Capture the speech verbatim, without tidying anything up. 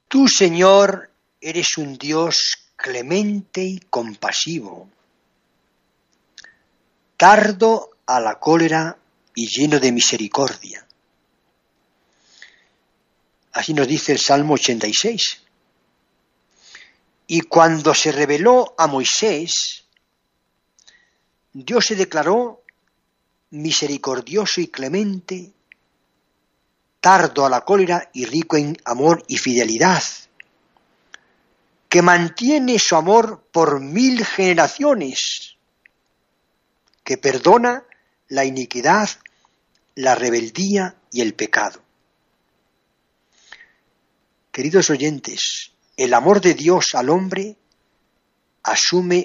Tú, Señor, eres un Dios clemente y compasivo, tardo a la cólera y lleno de misericordia. Así nos dice el Salmo ochenta y seis. Y cuando se reveló a Moisés, Dios se declaró misericordioso y clemente, tardo a la cólera y rico en amor y fidelidad, que mantiene su amor por mil generaciones, que perdona la iniquidad, la rebeldía y el pecado. Queridos oyentes, el amor de Dios al hombre asume